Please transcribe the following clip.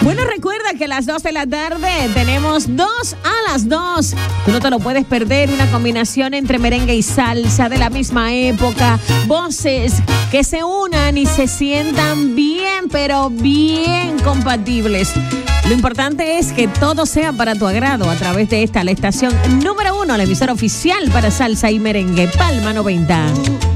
Bueno, recuerda que a las 2 de la tarde tenemos 2 a las 2. Tú no te lo puedes perder, una combinación entre merengue y salsa de la misma época. Voces que se unan y se sientan bien, pero bien compatibles. Lo importante es que todo sea para tu agrado a través de esta, la estación número 1, la emisora oficial para salsa y merengue, Palma 90.